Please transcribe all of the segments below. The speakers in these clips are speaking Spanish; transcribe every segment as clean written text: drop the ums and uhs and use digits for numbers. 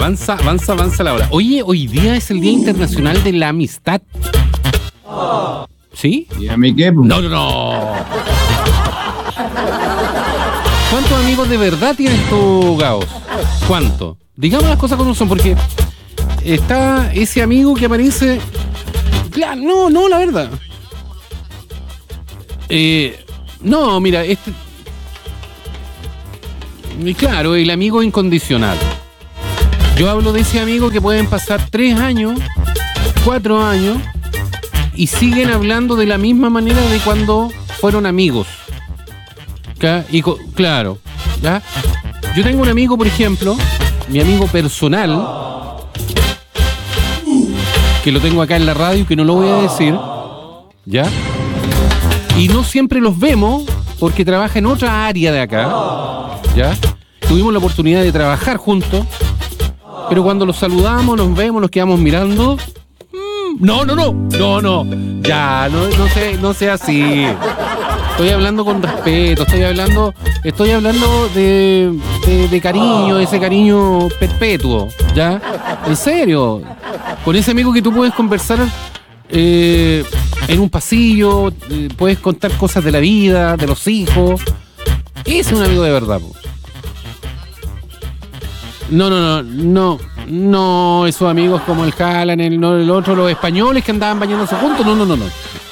avanza la hora. Oye, hoy día es el Día Internacional de la Amistad. ¿Sí? ¿Y a mí qué? No. ¿Cuántos amigos de verdad tienes tú, Gaos? ¿Cuánto? Digamos las cosas como son, porque está ese amigo que aparece... Claro, no, la verdad. No, mira, claro, el amigo incondicional. Yo hablo de ese amigo que pueden pasar 3 años, 4 años y siguen hablando de la misma manera de cuando fueron amigos. Claro, ¿ya? Yo tengo un amigo, por ejemplo, mi amigo personal, que lo tengo acá en la radio, que no lo voy a decir, ¿ya? Y no siempre los vemos porque trabaja en otra área de acá, ¿ya? Tuvimos la oportunidad de trabajar juntos, pero cuando los saludamos, nos vemos, nos quedamos mirando. No. Ya, no sea así. Estoy hablando con respeto, estoy hablando de cariño, ese cariño perpetuo, ¿ya? En serio. Con ese amigo que tú puedes conversar en un pasillo, puedes contar cosas de la vida, de los hijos. Ese es un amigo de verdad, po. No, esos amigos como el Jalan, el otro, los españoles que andaban bañándose juntos, no. No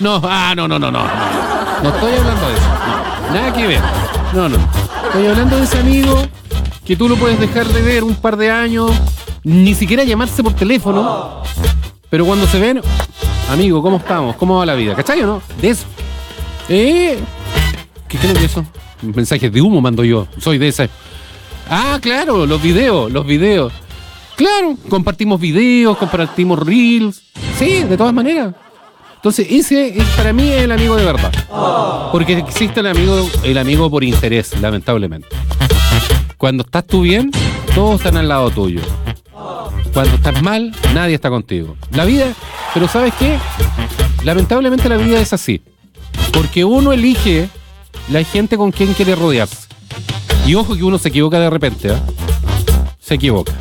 estoy hablando de eso, no, nada que ver. No. Estoy hablando de ese amigo que tú lo puedes dejar de ver un par de años, ni siquiera llamarse por teléfono, pero cuando se ven, amigo, ¿cómo estamos? ¿Cómo va la vida? ¿Cachai o no? De eso. ¿Qué creo que eso? Mensajes de humo mando yo, soy de esa. Ah, claro, los videos. Claro, compartimos videos, compartimos reels. Sí, de todas maneras. Entonces, ese es para mí el amigo de verdad. Porque existe el amigo por interés, lamentablemente. Cuando estás tú bien, todos están al lado tuyo. Cuando estás mal, nadie está contigo. La vida, pero ¿sabes qué? Lamentablemente la vida es así. Porque uno elige la gente con quien quiere rodearse. Y ojo que uno se equivoca de repente, ¿eh? Se equivoca.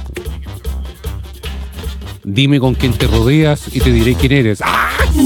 Dime con quién te rodeas y te diré quién eres. ¡Ah!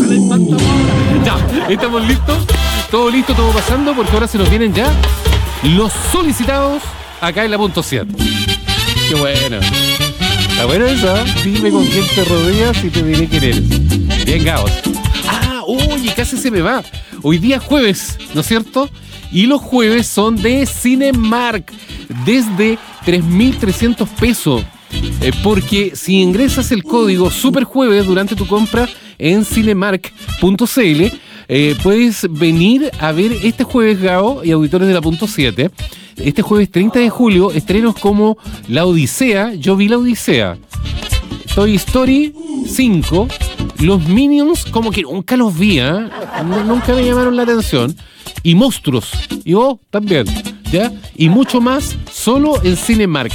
Ya, ¿estamos listos? Todo listo, todo pasando, porque ahora se nos vienen ya los solicitados acá en la punto 7. Qué bueno. Está bueno eso, ¿eh? Dime con quién te rodeas y te diré quién eres. Bien, Gaos. Oye, casi se me va. Hoy día es jueves, ¿no es cierto? Y los jueves son de Cinemark, desde 3.300 pesos. Porque si ingresas el código SUPERJUEVES durante tu compra en cinemark.cl, puedes venir a ver este jueves, Gao y auditores de la punto 7. Este jueves 30 de julio, estrenos como La Odisea. Yo vi La Odisea, Toy Story 5, Los Minions, como que nunca los vi, ¿eh? Nunca me llamaron la atención. Y Monstruos, y vos también, ¿ya? Y mucho más, solo en Cinemark.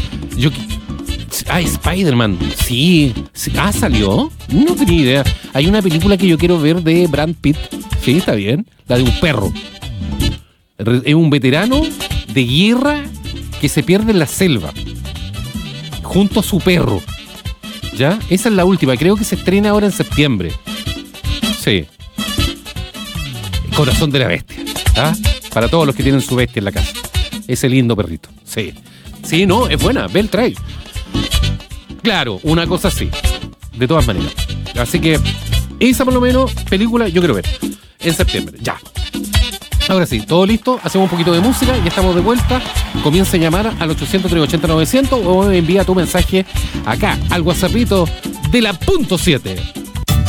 Spider-Man, sí. ¿Salió? No tenía idea. Hay una película que yo quiero ver de Brad Pitt. Sí, está bien. La de un perro. Es un veterano de guerra que se pierde en la selva junto a su perro. ¿Ya? Esa es la última. Creo que se estrena ahora en septiembre. Sí. Corazón de la bestia. ¿Ah? Para todos los que tienen su bestia en la casa. Ese lindo perrito. Sí. Sí, no, es buena. Ve el trailer. Claro, una cosa así. De todas maneras. Así que esa por lo menos película yo quiero ver. En septiembre. Ya. Ahora sí, todo listo. Hacemos un poquito de música. Ya estamos de vuelta. Comienza a llamar al 800-380-900 o envía tu mensaje acá al WhatsAppito de la punto 7.